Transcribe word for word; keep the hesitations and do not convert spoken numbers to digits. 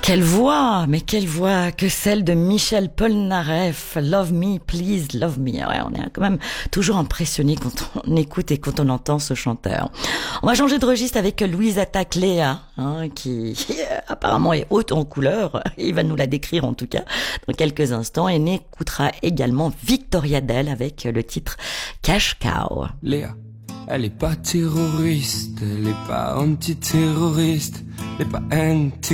Quelle voix, mais quelle voix que celle de Michel Polnareff. Love me, please, love me. Ouais, on est quand même toujours impressionné quand on écoute et quand on entend ce chanteur. On va changer de registre avec Louise Attaque Léa, hein, qui apparemment est haute en couleur. Il va nous la décrire en tout cas dans quelques instants. Et on écoutera également Victoria Dell avec le titre Cash Cow. Léa, elle est pas terroriste, elle est pas antiterroriste, elle est pas anti